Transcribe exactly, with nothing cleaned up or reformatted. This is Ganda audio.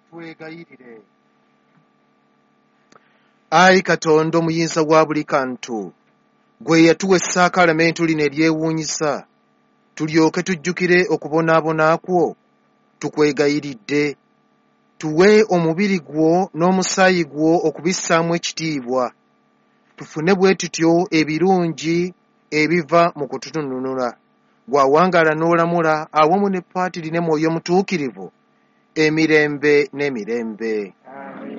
Twegayirire. Ayi Katonda omuyinza wa buli kantu, gwe yatuwa essaakalamentu lino eryewuunyisa, tulyoke tujjukire okubonaabona kwo, tukwegayiridde. Tuwe omubiri gwo n'omusaayi gwo okubissaamu ekitiibwa, tufune bwe tutyo ebirungi ebiva mu kutununula, bw'awangaala n'olamula awamu ne Paatiri ne Mwoyo Mutuukirivu, emirembe n'emirembe. Amen.